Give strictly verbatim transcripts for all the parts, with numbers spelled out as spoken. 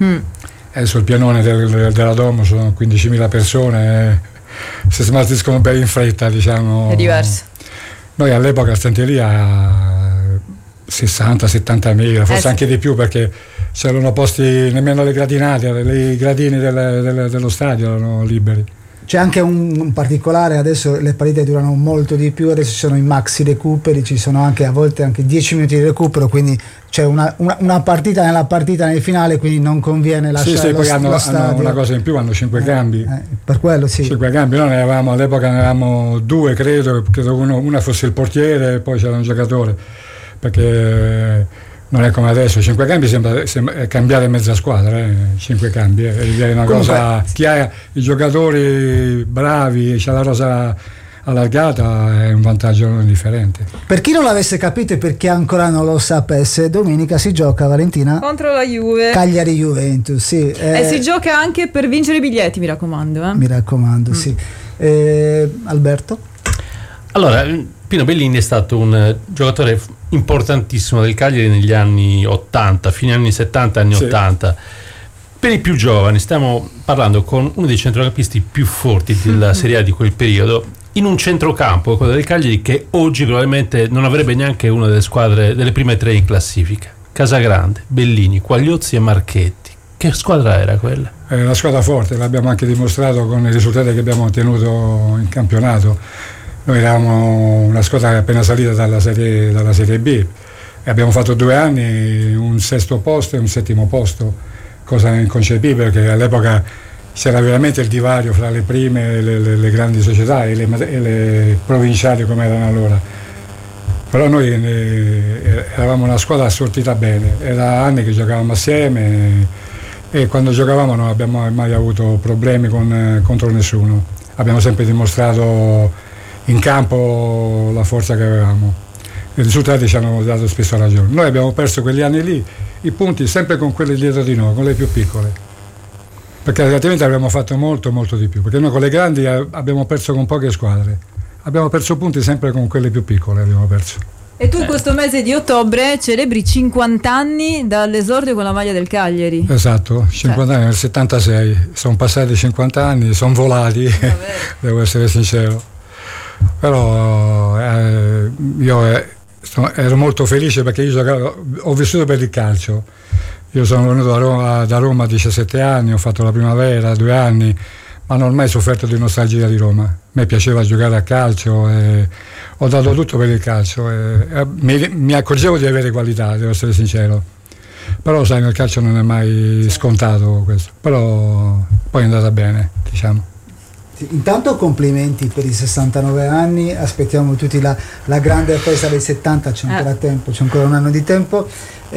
Mm. E sul pianone del, della Domo sono quindicimila persone, si smaltiscono bene in fretta, diciamo. È diverso. Noi all'epoca stavamo lì a sessanta settanta mila, forse eh sì. anche di più, perché c'erano posti, nemmeno le gradinate, i gradini del, del, dello stadio erano liberi. C'è anche un, un particolare, adesso le partite durano molto di più, adesso ci sono i maxi recuperi, ci sono anche a volte anche dieci minuti di recupero, quindi c'è una, una, una partita nella partita nel finale, quindi non conviene lasciare sì, sì, lo, poi hanno, lo stadio. hanno una cosa in più, hanno cinque eh, cambi. Eh, per quello sì. Cinque cambi, noi ne avevamo, all'epoca ne avevamo due, credo, credo uno, una fosse il portiere e poi c'era un giocatore, perché non è come adesso, cinque cambi sembra, sembra cambiare mezza squadra, eh? Cinque cambi, eh? È una Comunque, cosa, chi ha i giocatori bravi, c'ha la rosa allargata, è un vantaggio non differente. Per chi non l'avesse capito e per chi ancora non lo sapesse, domenica si gioca, Valentina, contro la Juve, Cagliari Juventus, sì, eh, e si gioca anche per vincere i biglietti, mi raccomando, eh? mi raccomando, mm. sì. Eh, Alberto? Allora, Pino Bellini è stato un giocatore importantissimo del Cagliari negli anni ottanta, fine anni settanta, anni sì. ottanta. Per i più giovani stiamo parlando con uno dei centrocampisti più forti della Serie A di quel periodo, in un centrocampo, quello del Cagliari, che oggi probabilmente non avrebbe neanche una delle squadre delle prime tre in classifica. Casagrande, Bellini, Quagliozzi e Marchetti. Che squadra era quella? È una squadra forte, l'abbiamo anche dimostrato con i risultati che abbiamo ottenuto in campionato. Noi eravamo una squadra appena salita dalla serie, dalla serie B e abbiamo fatto due anni un sesto posto e un settimo posto, cosa inconcepibile, perché all'epoca c'era veramente il divario fra le prime, le, le, le grandi società e le, e le provinciali come erano allora. Però noi eh, eravamo una squadra assortita bene, era anni che giocavamo assieme e, e quando giocavamo non abbiamo mai avuto problemi con, contro nessuno. Abbiamo sempre dimostrato in campo la forza che avevamo. I risultati ci hanno dato spesso ragione. Noi abbiamo perso quegli anni lì i punti sempre con quelli dietro di noi, con le più piccole, perché altrimenti avremmo fatto molto molto di più, perché noi con le grandi abbiamo perso con poche squadre, abbiamo perso punti sempre con quelle più piccole, abbiamo perso. E tu in questo mese di ottobre celebri cinquanta anni dall'esordio con la maglia del Cagliari. Esatto, cinquanta Certo. anni, nel settantasei, sono passati cinquanta anni, sono volati, devo essere sincero. Però eh, io eh, sono, ero molto felice perché io giocavo, ho vissuto per il calcio. Io sono venuto da Roma, da Roma a diciassette anni, ho fatto la primavera due anni, ma non ho mai sofferto di nostalgia di Roma. A me piaceva giocare a calcio e ho dato tutto per il calcio e, e mi, mi accorgevo di avere qualità, devo essere sincero. Però sai, nel calcio non è mai scontato questo, però poi è andata bene, diciamo. Sì, intanto complimenti per i sessantanove anni, aspettiamo tutti la, la grande festa del settanta, c'è ancora eh. tempo, c'è ancora un anno di tempo.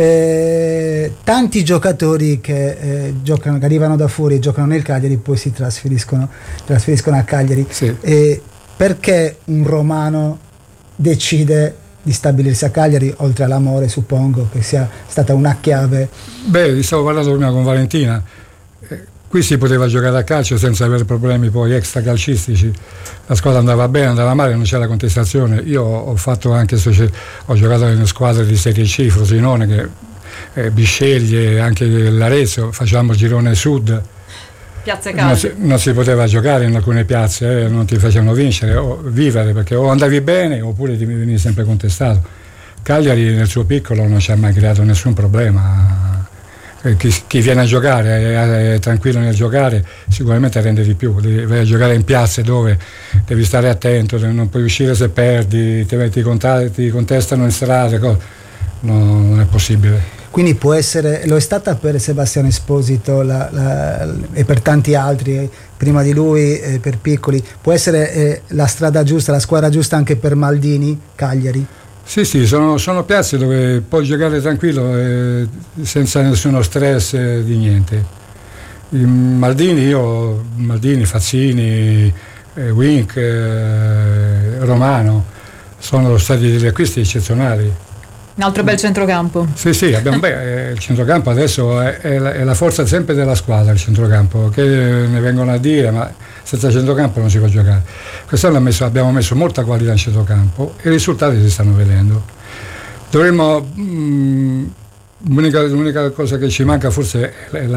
Eh, tanti giocatori che eh, giocano, che arrivano da fuori e giocano nel Cagliari, poi si trasferiscono, trasferiscono a Cagliari. Sì. Eh, perché un romano decide di stabilirsi a Cagliari, oltre all'amore, suppongo che sia stata una chiave? Beh, stavo parlando prima con Valentina. Qui si poteva giocare a calcio senza avere problemi poi extra calcistici, la squadra andava bene, andava male, non c'era contestazione. Io ho fatto anche ho giocato in squadre di Serie C, Frosinone, che, eh, Bisceglie, anche l'Arezzo, facevamo girone sud. Piazze non si, non si poteva giocare in alcune piazze, eh, non ti facevano vincere o vivere, perché o andavi bene oppure ti venivi sempre contestato. Cagliari nel suo piccolo non ci ha mai creato nessun problema. Chi, chi viene a giocare è, è tranquillo nel giocare, sicuramente rende di più. Devi, vai a giocare in piazze dove devi stare attento, non puoi uscire se perdi, ti, ti, contestano, ti contestano in strada, no, non è possibile. Quindi può essere, lo è stata per Sebastiano Esposito la, la, e per tanti altri prima di lui, eh, per Piccoli, può essere eh, la strada giusta, la squadra giusta anche per Maldini, Cagliari? Sì, sì, sono, sono piazze dove puoi giocare tranquillo e senza nessuno stress eh, di niente. I Maldini, io, Maldini, Fazzini, eh, Wink, eh, Romano, sono stati degli acquisti eccezionali. Un altro bel centrocampo. Sì, sì, abbiamo, beh, il centrocampo adesso è, è, la, è la forza sempre della squadra, il centrocampo, che ne vengono a dire, ma senza centrocampo non si può giocare. Quest'anno messo, abbiamo messo molta qualità in centrocampo e i risultati si stanno vedendo. Dovremmo, mh, l'unica, l'unica cosa che ci manca forse è la